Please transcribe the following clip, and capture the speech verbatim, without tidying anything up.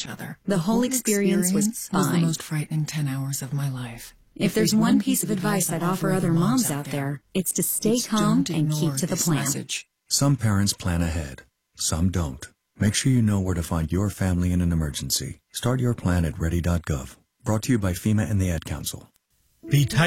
each other. The whole experience was was fine. the most frightening ten hours of my life. If there's one piece of advice I'd offer other moms out there, it's to stay it's calm don't and keep ignore to the this plan. message. Some parents plan ahead. Some don't. Make sure you know where to find your family in an emergency. Start your plan at ready dot gov. Brought to you by FEMA and the Ad Council. Be